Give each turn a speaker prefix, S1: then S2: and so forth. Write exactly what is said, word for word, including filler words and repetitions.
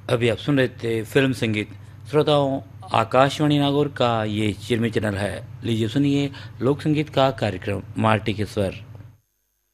S1: अभी आप सुन रहे थे फिल्म संगीत। श्रोताओं, आकाशवाणी नागौर का ये चिरमी चैनल है। लीजिए सुनिए लोक संगीत का कार्यक्रम माटी के स्वर।